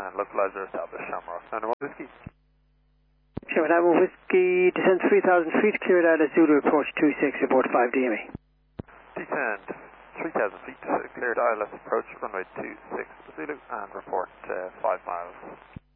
and localizer established, Shamrock. Number 1 Whiskey. Shamrock Bravo Whiskey, descent 3,000 feet, cleared out at Zulu, approach 26, report 5 DME. Descent 3,000 feet, cleared ILS approach, runway 26 Zulu, and report 5 miles.